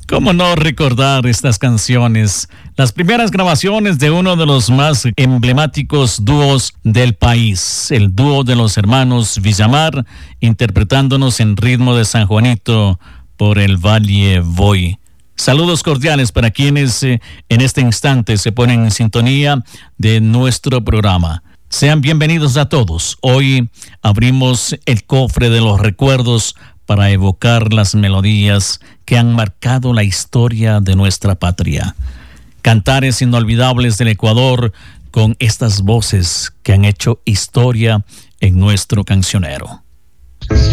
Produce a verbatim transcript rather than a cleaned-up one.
¿Cómo no recordar estas canciones? Las primeras grabaciones de uno de los más emblemáticos dúos del país, el dúo de los hermanos Villamar, interpretándonos en ritmo de San Juanito por el Valle Voy. Saludos cordiales para quienes eh, en este instante se ponen en sintonía de nuestro programa. Sean bienvenidos a todos. Hoy abrimos el cofre de los recuerdos para evocar las melodías que han marcado la historia de nuestra patria. Cantares inolvidables del Ecuador con estas voces que han hecho historia en nuestro cancionero.